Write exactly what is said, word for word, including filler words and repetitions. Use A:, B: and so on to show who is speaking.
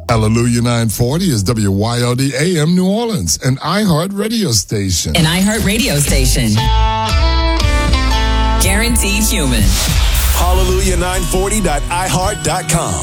A: Hallelujah nine forty is W Y L D A M New Orleans, an iHeart radio station.
B: An iHeart radio station. Guaranteed human.
C: Hallelujah nine forty dot i heart dot com.